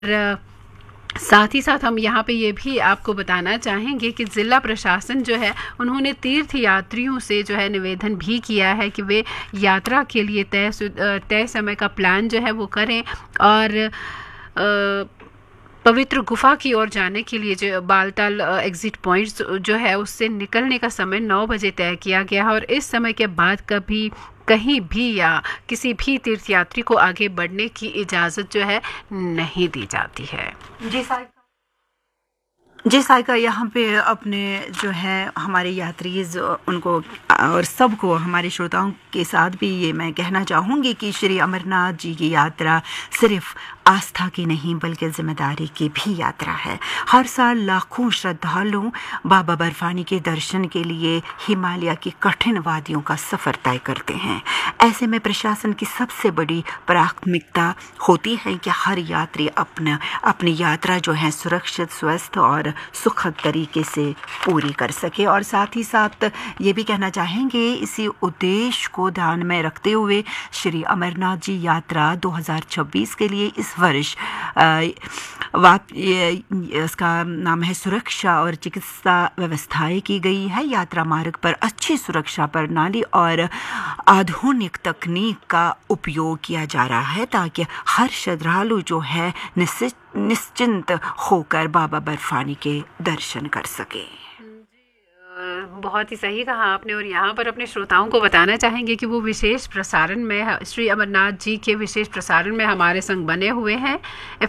साथ ही साथ हम यहाँ पे ये भी आपको बताना चाहेंगे कि ज़िला प्रशासन जो है उन्होंने तीर्थ यात्रियों से जो है निवेदन भी किया है कि वे यात्रा के लिए तय समय का प्लान जो है वो करें और पवित्र गुफा की ओर जाने के लिए जो बालताल एग्ज़िट पॉइंट्स जो है उससे निकलने का समय 9 बजे तय किया गया है और इस समय के बाद कभी कहीं भी या किसी भी तीर्थयात्री को आगे बढ़ने की इजाज़त जो है नहीं दी जाती है। जी साइका, यहाँ पे अपने जो है हमारे यात्रीज उनको और सबको, हमारे श्रोताओं के साथ भी ये मैं कहना चाहूँगी कि श्री अमरनाथ जी की यात्रा सिर्फ आस्था की नहीं बल्कि जिम्मेदारी की भी यात्रा है। हर साल लाखों श्रद्धालु बाबा बर्फानी के दर्शन के लिए हिमालय की कठिन वादियों का सफ़र तय करते हैं। ऐसे में प्रशासन की सबसे बड़ी प्राथमिकता होती है कि हर यात्री अपनी यात्रा जो है सुरक्षित, स्वस्थ और सुखद तरीके से पूरी कर सके। और साथ ही साथ ये भी कहना चाहेंगे, इसी उद्देश्य को ध्यान में रखते हुए श्री अमरनाथ जी यात्रा 2026 के लिए इस वर्ष इसका नाम है सुरक्षा और चिकित्सा व्यवस्थाएं की गई है। यात्रा मार्ग पर अच्छी सुरक्षा प्रणाली और आधुनिक तकनीक का उपयोग किया जा रहा है ताकि हर श्रद्धालु जो है निश्चिंत होकर बाबा बर्फानी के दर्शन कर सके। बहुत ही सही कहा आपने। और यहाँ पर अपने श्रोताओं को बताना चाहेंगे कि वो विशेष प्रसारण में श्री अमरनाथ जी के विशेष प्रसारण में हमारे संग बने हुए हैं।